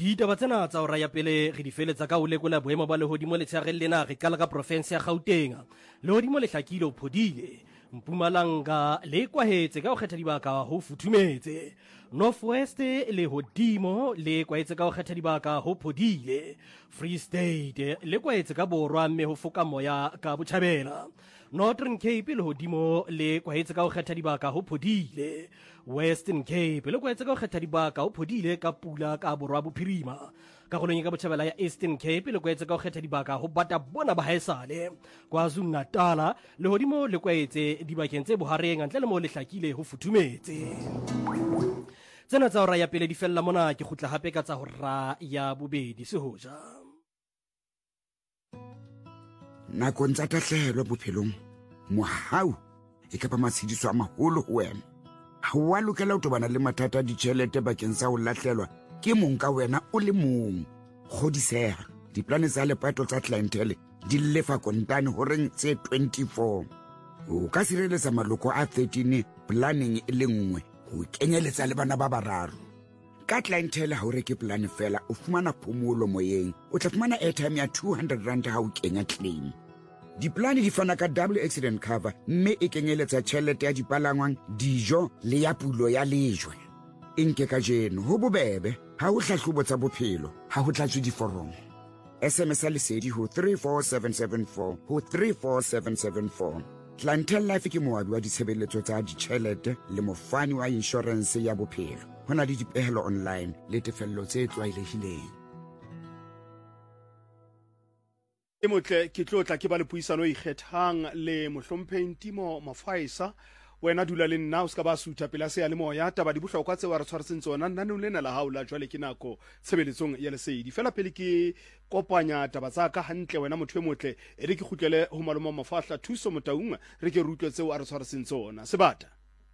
Ditaba tsena tsa hora ya pele re di feletsa ka ho lekola boemo ba lehodimo letshehare lena re qala ka province ya Gauteng. Lehodimo le hlakile ho phodile. Mpumalanga le kwahetse ka ho kgetha dibaka ho futhumetse. Northwest lehodimo le kwahetse ka ho kgetha dibaka ho phodile. Free State le kwahetse ka borwa mme ho foka moya ka Botjhabela. Northern Cape lehodimo le kwahetse ka ho kgetha dibaka ho phodile. Western Cape le kwahetse ka ho kgetha dibaka ho phodile ka pula ka borwa bophirima. Karolong ka Botjhabela ya Eastern Cape le kwahetse ka ho kgetha dibaka ho bata bona ba haesale. KwaZulu Natal lehodimo le kwahetse dibakeng tse bohareng ntle le mo le hlakile ho futhumetse. Tsena tsa hora ya pele di fella mona ke khutla hape ka tsa hora ya bobedi sehoja. Nakong tsa tahlehelo bophelong mohau e ka ba matshediso a maholo ho wena. Ha wa lokela ho tobana le mathata a ditjhelete bakeng sa ho lahlelwa ke mong ka wena o le mong. Kgodiseha diplane tsa lepato tsa clientele di lefa kontane horeng tse 24. O ka sireletsa maloko a 13 planning e le nngwe ho kenyeletsa le bana ba bararo. Ka clientele ha o reke plan fela o fumana phomolo moyeng, o tla fumana airtime ya 200 rand ha o kenya claim. Diplane di fana ka double accident cover mme e kenyeletsa tjhelete ya dipalangwang, dijo le ya pulo ya lejwe. Inke ka jeno ho bobebe ha o hlahlobo tsa bophelo ha ho tlatswe diforomo. SMS lesedi ho 34774 ho 34774. Clientele Life ke moabi wa ditshebeletso tsa ditjhelete le mofani wa insurance ya bophelo. Hona le dipehelo online le tefello tse tlwaelehileng. E motle ke tlotla ke ba le puisano e ikgethang le Mohlompheng Timo Mafaisa. Wena dula le nna o ska ba sutha pela se ya le moya taba di bohlokwa tse wa re tshwaretseng tsona nna lena la haula jwale ke nako tshebeletsong ya lesedi fela pele ke kopanya taba tsa ka hantle wena motho e motle e re ke khutlele ho maloma Mafahla thuso Motaung re ke rutlwe tseo a re tshwaretseng tsona sebata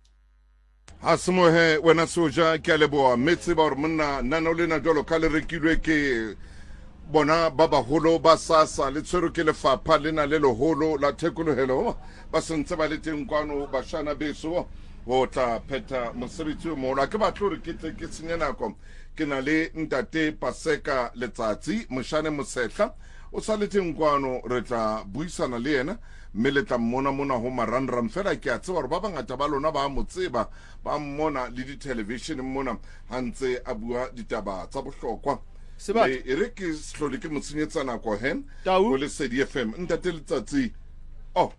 ha semohe wena soja ke a leboa metse ba hore monna nna lena jwalo ka le rekilwe ke bona ba baholo ba SASSA le tshwero ke lefapha lena le leholo la thekolohelo ba sentse ba le teng kwano bashana beso ho tla pheta mosebetsi o moholo ke batlo re ke tle ke tsenye nako ke na le ntate Paseka Letsatsi moshane Mosehla o sa le teng kwano re tla buisana le yena mme le tla mona ho marangram fela ke a tseba hore ba bangata ba lona ba mo tseba ba mmona le di television mona hantse a bua ditaba tsa bohlokwa sebata e re ke hlole ke motsenyetsa nako hen Tau o le Lesedi FM ntate Letsatsi oh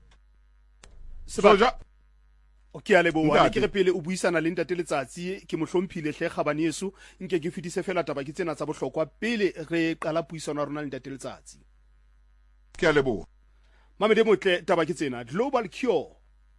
sebata okay a leboa ke re pele o buisana le ntate Letsatsi ke Mohlomphile hle Kgabane yeso nke ke fitise fela taba ke tsena tsa bohlokwa pele re qala puisano ya rona le ntate Letsatsi ke a leboa mamede motle taba ke tsena global cure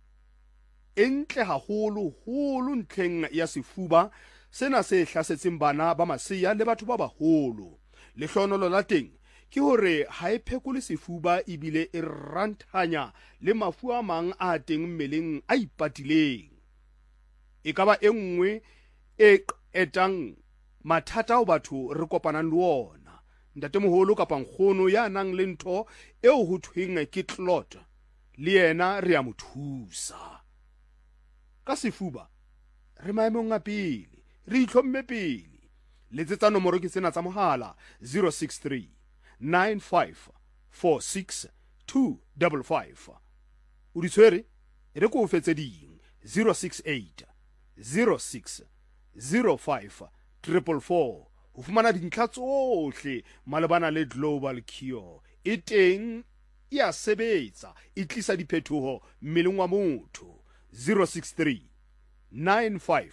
entle haholo ntlheng ya sefuba sena se hlasetseng bana ba masea le batho ba baholo le hlonolo la teng ke hore ha e phekole sefuba ebile e ranthanya le mafu a mang a teng mmeleng a ipatileng e ka ba e nngwe e etang mathata o batho re kopanang le ona ntate moholo kapa nkgono ya nang le ntho eo ho thweng ke clot le yena re a mo thusa ka sefuba re maemong a pele re itlhomme pele letsetsa nomoro ke tsena tsa mohala 063 9546 255 o di tshwere re ko o fetse ding 068 06 05 444 ho fumana dintlha tsohle malebana le global cure e teng ya sebetsa e tlisa diphetoho mmeleng wa motho 063 95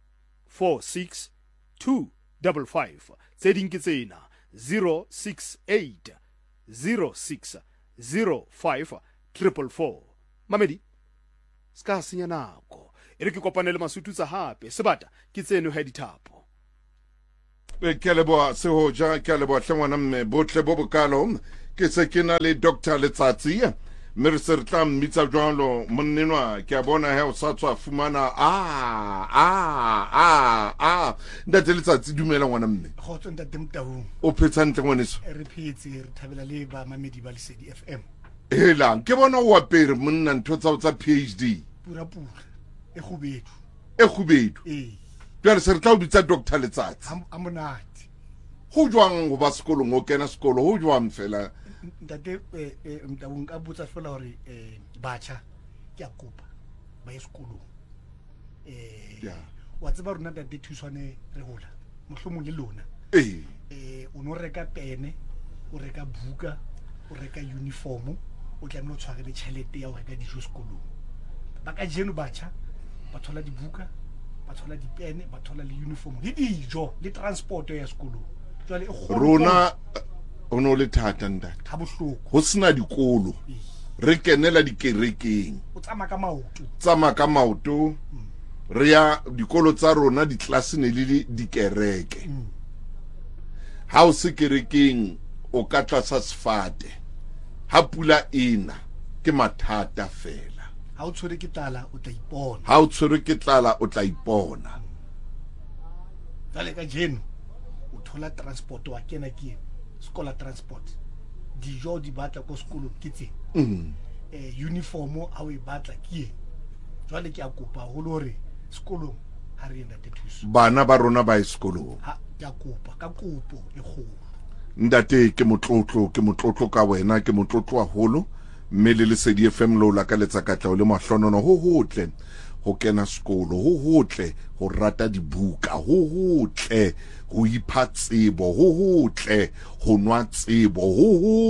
46255 tse ding ke tsena 068 06 05 444 mamedi ska senya nako e re ke kopane le Masuthu tsa hape sebata ke tseno ha dithapo ke a leboa sehoja ke a leboa hlengwana mme botle bo bokalo ke se ke na le Dr Letsatsi mme re se re tla mmitsa jwalo monnenwa ke a bona he o sa tswa fumana ntate Letsatsi dumela ngwana mme khotso ntate Motaung o phetsa ntle ngwaneso re phetse re thabela le ba mamedi ba Lesedi FM hela ke bona o apere monna ntho tsa PhD pura e khubedu jwale se re tla o bitsa Dr Letsatsi a monate go jwang go ba sekolong o kena sekolo go jwang fela ntate Mtabung ka botsa fela hore batjha ke a kopa ba ye sekolong wa tseba rona ntate thuswane re hola mohlomong le lona o no reka pene o reka buka o reka uniform o tlamehile o tshware le tšhelete ya go reka dijo sekolong ba ka jeno batjha ba thola dibuka ba thola dipene ba thola le uniform le dijo le transport ya sekolong jwale rona o no le thata ntate ha bohloko go sena dikolo re kenela dikerekeng o tsamaya ka maoto re ya dikolo tsa rona ditlase ne le dikereke ha o se kerekeng o ka tlasa sefate ha pula ena ke mathata fela ha o tshwere ke tlala o tla ipona jwale ka jeno o thola transport wa kena ke scholar transport dijo di batla ko sekolo ke tse uniform ha o e batla ke jwale ke a kopa ho lore sekolong ha re enda tethuso bana ba rona ba sekolong ha ke a kopa ka kopo e kgolo ndate ke motlotlo ka wena ke motlotlo haholo mme le Lesedi FM lo la ka letsa ka tla le mahlonono ho hotle go kena sekolo ho hotle go rata dibuka ho hotle go ipha tsebo ho hotle go nwa tsebo ho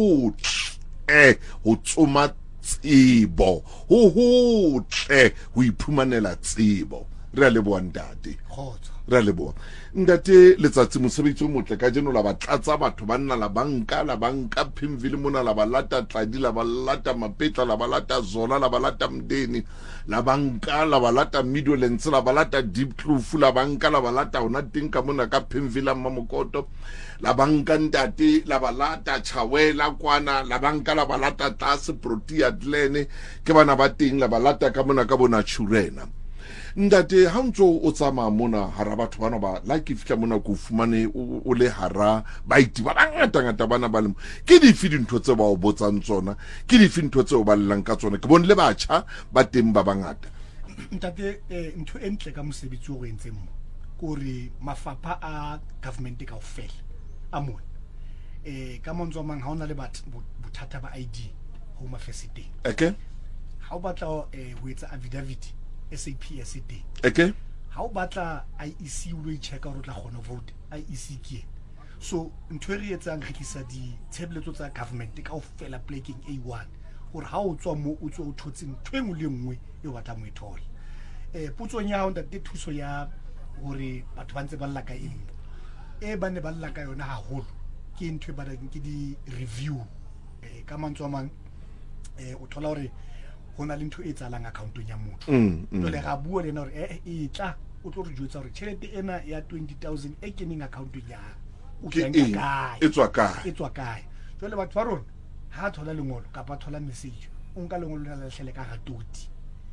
hotle go tsoma tsebo ho hotle go iphumanela tsebo re a leboa ntate re a leboa ndate letsatsi mosebetsi o motle ka jeno la batlatsa batho ba nna la banka Pimville mona la balata Tladi la balata Mapetla la balata Zola la balata Mdeni la banka la balata Midlands la balata Deep Kloof la banka la balata ona tinka mona ka Pimville Mamokoto la banka ntate la balata Chawela kwana la banka la balata Tlase Protea Dlene ke bana ba teng la balata ka mona ka bona Churena ndate ha ntso o tsama mona hara batho bana ba la ke fitla mona go fumane o le hara baiti ba ngata bana ba le ke di fidi ntho tse ba o botsang tsona ke di fidi ntho tse o ba llang ka tsona ke bone le batjha ba teng ba bangata ntate ntho entle ka mosebetsi o go entseng mo gore mafapha a government ka ofela a mona ka montswa mang ha ona le batho bothata ba ID home affairs teng ha o batla ho etsa affidavit SAP SAD ha o batla IEC o lo i-checka gore o tla kgona vote IEC ke so ntho re etsang re tlisa di tshebeletso tsa government ka o fela plekeng A1 gore ha o tswa mo o tswa o thotseng thweng le nngwe e batla mo ithola putsong ya hao ntate thuso ya gore batho ba ntse ba lla ka eng ba ne ba lla ka yona haholo ke ntho ba ke di review ka mantswe a mang o thola gore hona le ntho e tsalang accountong ya motho jole ga bua le na gore e tla o tlo re jwetsa gore tšhelete ena ya 20,000 e keneng accountong ya o e tswa kae jole batho ba rona ha thola lengolo kapa thola message o nka lengolo la hlele ka gatoti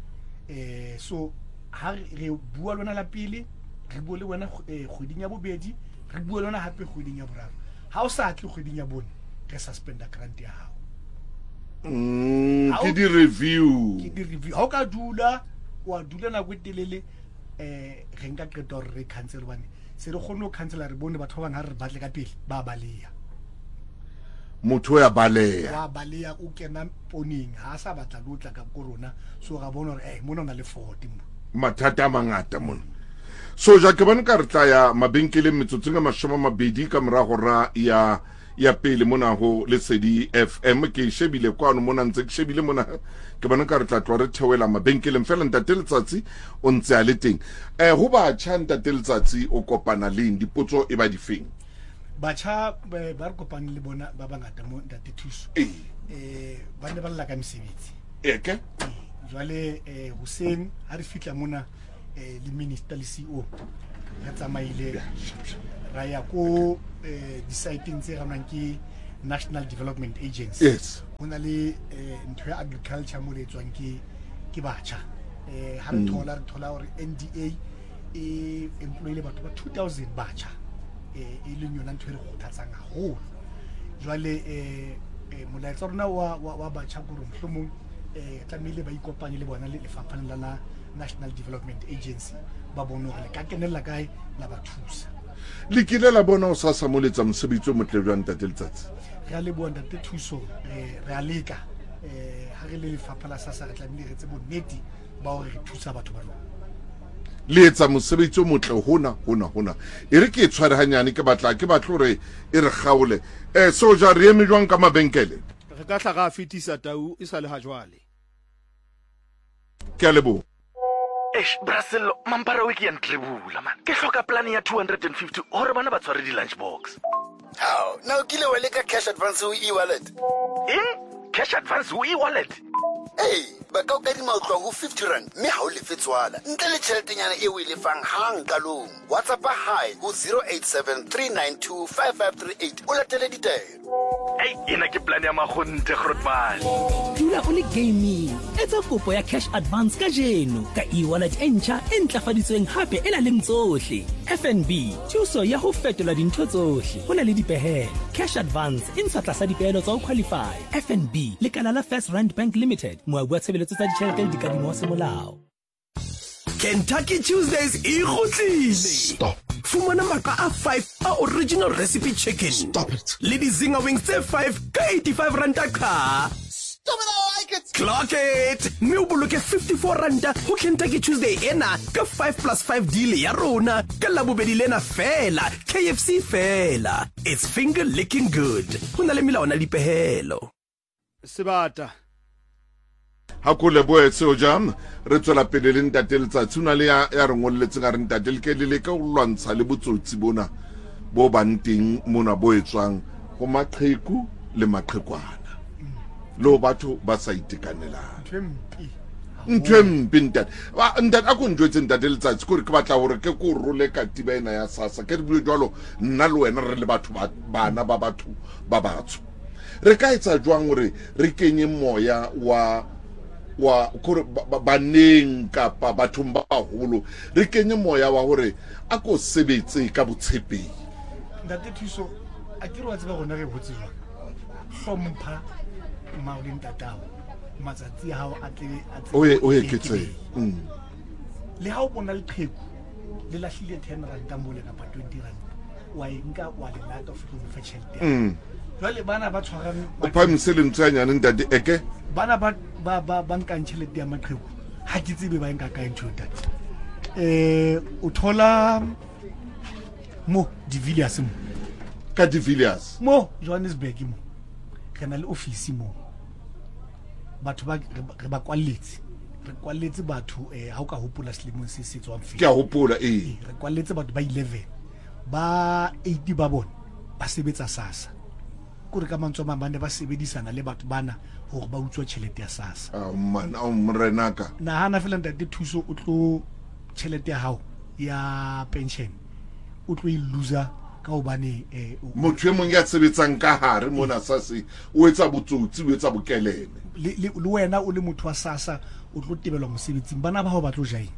so ha re bua lona la pele re bua le wena kgweding ya bobedi re bua lona hape kgweding ya boraro ha o sa tle kgweding ya bone re suspenda grant ya hao ke di review ha o ka dula wa dula na go telele re nka qeta hore re cancel bane se re kgone go cancela re bone batho ba bang ha re batle ka pele ba balea motho ya balea wa balea o kena poning ha sa batla lo tla ka corona so ga bona hore mona na le 40 mathata a mangata mona so ja ke bana ka re tla ya mabenkele metsotso nga mashoma mabedi ka morago ra ya pele mona ho Lesedi FM ke shebile kwano mona ntse ke shebile mona ke bana ka re tla twa re thewela mabenkeleng fela ntate letsatsi o ntse a le teng ho ba tjha ntate letsatsi o kopana le dipotso e ba di feng batjha ba re kopane le bona ba bangata mo ntate thuso ba ne ba lla ka mosebetsi jwale Hussein ha re fitla mona le minister le CEO re tsamaile ra ya ko di-siteng tse ganang ke National Development Agency hona le ntho ya agriculture mo le tswang ke batjha ha re thola gore NDA e employile batho ba 2000 batjha e leng yona ntho re kgothatsang haholo jwale molaetsa rona wa batjha gore mohlomong tlamehile ba ikopanye le bona le lefapha la National Development Agency ba bone gore le ka kenella kae la ba thusa le kile la bona o sa samoletsa mosebetsi o motle jwa ntate Letsatsi re a leboha ntate Thuso re a leka ha re le lefapha la SASSA re tlamehile re tse bonnete ba hore re thusa batho ba rona le etsa mosebetsi o motle hona e re ke e tshware hanyane ke batla hore e re gaole soja re eme jwang ka mabenkele re ka tla ga fetisa tau e sa le ha jwale ke a leboha Brasil, mampara wiki ya ntlebula man. Ke hloka plan ya 250 hore bana ba tshware di lunch box. How? Now kile wa leka cash advance ho e-wallet. Cash advance ho e-wallet. Hey, ba ka o kadima ho tloha ho 50 rand mme ha o lefe tswala. Ntle le tjheletenyana e o e lefang hang kalong. WhatsApp hi ho 0873925538 o latele ditaelo. Hey, ina ke plan ya magonte Grootman. Dula o le gaming. Etsa kopo ya cash advance ka jeno ka e-wallet entjha e ntlafaditsweng hape e na le tsohle. FNB, thuso ya ho fetola dintho tsohle. Ho na le dipehelo. Cash advance e ntse tlasa dipehelo tsa ho qualify. FNB le kana la First Rand Bank Limited. Moabi wa tshebeletso tsa ditjhelete le dikadimo se molao. Kentucky Tuesdays e kgutlile. Stop. Fumana maka a 5 a original recipe chicken. Stop it. Le di Zinger Wings tse 5 ka 85 ranta ka. Stop it, I like it. Clock it. Mme o boloke 54 ranta ho Kentucky Tuesday ena ka 5+5 deal ya rona ka labobedi lena fela. KFC fela. It's finger licking good. Ho na le melawana le dipehelo. sebata ha ko leboe soja re tswela pele le ntate Letsatsi una le ya re ngolletse ga re ntate le ke le ka o lwantsha le botsotsi bona bo banting mona bo etswang go maqheku le maqhekwana lo batho ba sa itekanelang ntwempi ntate a ko ntwetse ntate Letsatsi gore ke batla gore ke ko role ka tiba ena ya SASSA ke re bule jwalo nna le wena re le batho bana ba batho ba batho re ka etsa jwang gore re kenye moya wa kore baneng kapa bathong ba baholo re kenye moya wa hore a ko sebetse ka botshepehi ntate Thuso a ke re wa tseba gona re botse jwa hlompha maoleng tatao matsatsi a hao a tle o ye ketse le ha o bona le qheku le lahlile 10 rand mo le kapa 20 rand wa enka wa le lata of go fa tšhelete jwale bana ba tshwarang o phamise le ntshanyane ntate eke bana ba nkang tšhelete ya maqheku ha ke tsebe ba enka ka ntho ntate o thola mo di Villiers mo ka di Villiers mo Johannesburg mo kana le office mo batho ba re ba kwalletse batho ha o ka hopola selemong se tswang ke a hopola re kwalletse batho ba 11 ba 80 ba bona ba sebetsa SASSA kore ka mantswe ba ne ba sebedisana le batho bana hore ba utswa tšhelete ya SASSA man a mrenaka nahana fela ntate Thuso o tlo tšhelete ya hao ya pension o tlo e loser ka hobane motho mong ya sebetsang ka hare mona SASSA o etsa botsotsi o etsa bokeleme le wena o le motho wa SASSA o tlo tebelwa mosebetsing bana ba hao ba tlo jaeng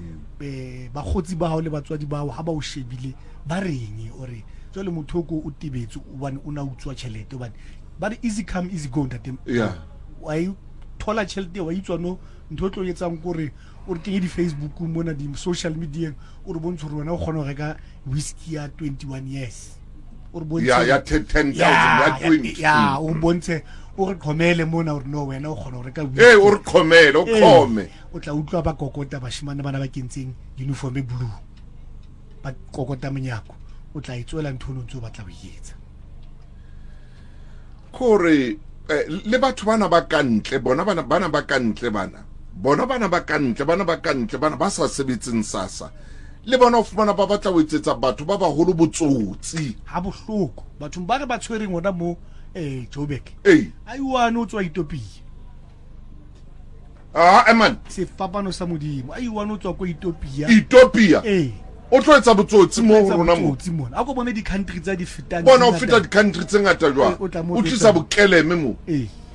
ba khotsi ba hao le batswadi ba hao ha ba o shebile ba reng ore jole motho go o tibetse o bane o na utswa tšhelete o bane ba easy come easy go ntate wa i thola tšhelete wa itswa no ntho tlo yetsang gore o re kenye di Facebook mona di social media o re bontsho rona o khona go reka whiskey ya 21 years o re bontshe ya 10,000 ya 20 ya o bontshe o re khomele mona o re no wena o khona go reka o re khomele o khome o tla utlwa ba kokota ba shimane bana ba kentseng uniform e blue ba kokota menyako o tla itswela nthono ntse o batla go yetsa kore le batho bana ba kantle bona ba kantle bana ba sa sebetseng SASSA le bona o fumana ba batla ho etsetsa batho ba baholo botsotsi ha bohloko batho ba re ba tshwereng ona mo Joburg ai wana o tswa Ethiopia man se fapano sa modimo ai wana o tswa ko Ethiopia o tlo etsa botsotsi mo rona mo a go bone di country tsa di fetang bona o feta di country tse ngata jwa o tlisa bokeleme mo